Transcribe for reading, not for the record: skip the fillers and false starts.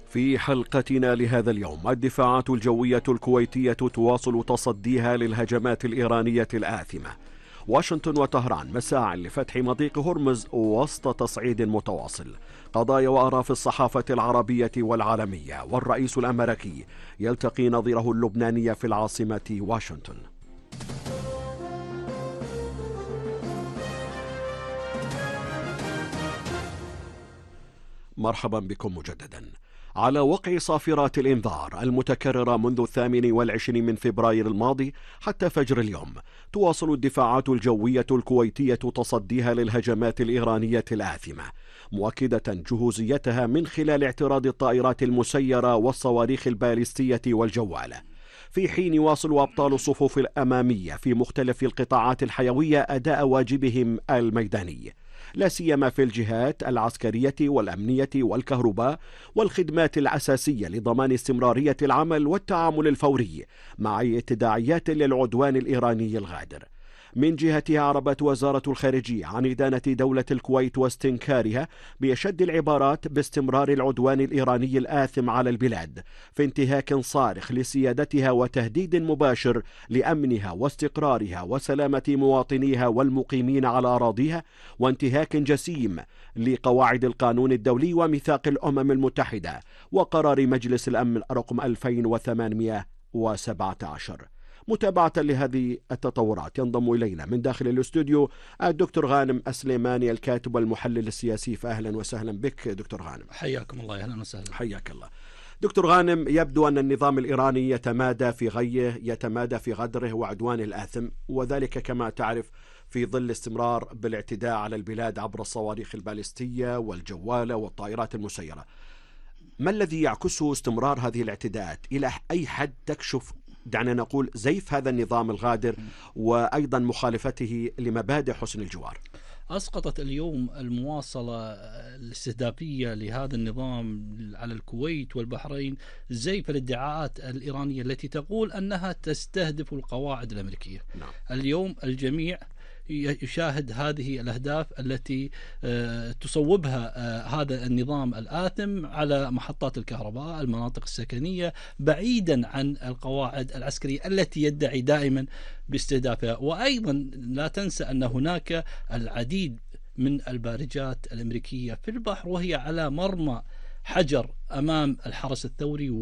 في حلقتنا لهذا اليوم، الدفاعات الجوية الكويتية تواصل تصديها للهجمات الإيرانية الآثمة. واشنطن وطهران مساعٍ لفتح مضيق هرمز وسط تصعيد متواصل. قضايا وآراء في الصحافة العربية والعالمية، والرئيس الأمريكي يلتقي نظيره اللبناني في العاصمة واشنطن. مرحبا بكم مجددا. على وقع صافرات الإنذار المتكررة منذ 28 من فبراير الماضي حتى فجر اليوم، تواصل الدفاعات الجوية الكويتية تصديها للهجمات الإيرانية الآثمة، مؤكدة جهوزيتها من خلال اعتراض الطائرات المسيرة والصواريخ البالستية والجوالة، في حين يواصل أبطال الصفوف الأمامية في مختلف القطاعات الحيوية أداء واجبهم الميداني، لا سيما في الجهات العسكرية والأمنية والكهرباء والخدمات الأساسية لضمان استمرارية العمل والتعامل الفوري مع أي تداعيات للعدوان الإيراني الغادر. من جهتها عربت وزارة الخارجية عن إدانة دولة الكويت واستنكارها بأشد العبارات باستمرار العدوان الإيراني الآثم على البلاد، في انتهاك صارخ لسيادتها وتهديد مباشر لأمنها واستقرارها وسلامة مواطنيها والمقيمين على أراضيها، وانتهاك جسيم لقواعد القانون الدولي وميثاق الأمم المتحدة وقرار مجلس الأمن رقم 2817. متابعة لهذه التطورات ينضم إلينا من داخل الاستوديو الدكتور غانم السليماني، الكاتب والمحلل السياسي. فأهلا وسهلا بك دكتور غانم. حياكم الله. أهلا وسهلا. حياك الله. دكتور غانم، يبدو أن النظام الإيراني يتمادى في غيه، يتمادى في غدره وعدوانه الآثم، وذلك كما تعرف في ظل استمرار بالاعتداء على البلاد عبر الصواريخ البالستية والجوالة والطائرات المسيرة. ما الذي يعكسه استمرار هذه الاعتداءات؟ إلى أي حد تكشف، دعنا نقول، زيف هذا النظام الغادر وأيضا مخالفته لمبادئ حسن الجوار؟ أسقطت اليوم المواصلة الاستهدافية لهذا النظام على الكويت والبحرين زيف الادعاءات الإيرانية التي تقول أنها تستهدف القواعد الأمريكية. نعم. اليوم الجميع يشاهد هذه الأهداف التي تصوبها هذا النظام الآثم على محطات الكهرباء، المناطق السكنية، بعيدا عن القواعد العسكرية التي يدعي دائما باستهدافها. وأيضا لا تنسى أن هناك العديد من البارجات الأمريكية في البحر وهي على مرمى حجر أمام الحرس الثوري